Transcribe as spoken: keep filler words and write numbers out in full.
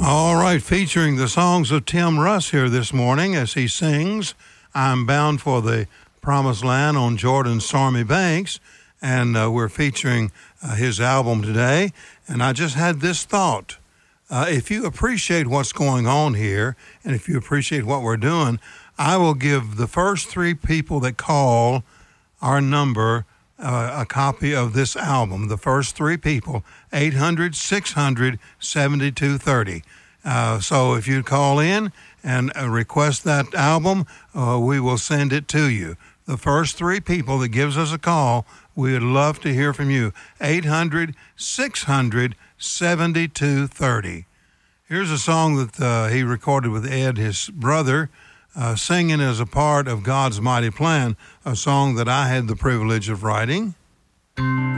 All right, featuring the songs of Tim Russ here this morning as he sings, I'm Bound for the Promised Land on Jordan's Stormy Banks, and uh, we're featuring uh, his album today. And I just had this thought. Uh, if you appreciate what's going on here, and if you appreciate what we're doing, I will give the first three people that call our number uh, a copy of this album. The first three people, eight hundred, six hundred, seventy-two thirty. Uh, so if you call in and uh, request that album, uh, we will send it to you. The first three people that gives us a call, we would love to hear from you. eight hundred, six hundred, seventy-two thirty. Here's a song that uh, he recorded with Ed, his brother, uh, singing as a part of God's Mighty Plan, a song that I had the privilege of writing.